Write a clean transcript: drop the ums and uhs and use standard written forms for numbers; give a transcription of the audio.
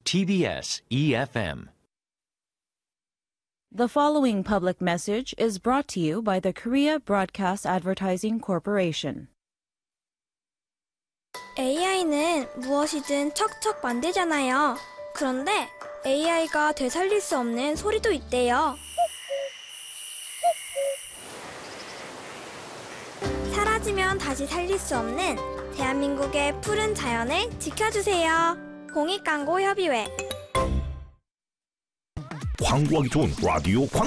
TBS EFM. The following public message is brought to you by the Korea Broadcast Advertising Corporation. AI는 무엇이든 척척 만들잖아요. 그런데 AI가 되살릴 수 없는 소리도 있대요. 사라지면 다시 살릴 수 없는 대한민국의 푸른 자연을 지켜주세요. 공익광고협의회. 광고하기 좋은 라디오 광고.